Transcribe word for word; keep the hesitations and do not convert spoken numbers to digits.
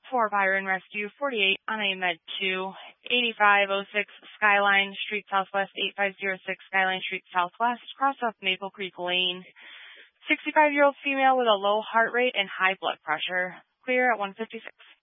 for Byron Rescue forty-eight on a Med two, eighty-five oh six Skyline Street Southwest, eight five zero six Skyline Street Southwest, cross off Maple Creek Lane. sixty-five-year-old female with a low heart rate and high blood pressure. Clear at one fifty-six.